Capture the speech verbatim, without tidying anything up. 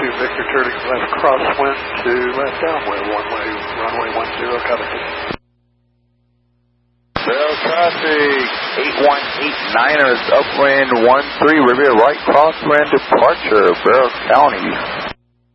two, Victor turning left crosswind to left downwind, one-way, runway one zero, coming. Bell traffic, eight one eight niners, upwind one three, Riviera right crosswind departure, Barrow County.